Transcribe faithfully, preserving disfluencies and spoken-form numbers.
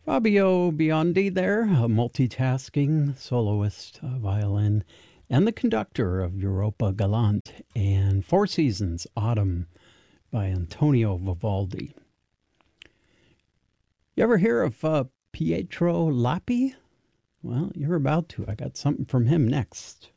Fabio Biondi there, a multitasking soloist, uh, violin, and the conductor of Europa Galante and Four Seasons, Autumn by Antonio Vivaldi. You ever hear of uh, Pietro Lappi? Well, you're about to. I got something from him next.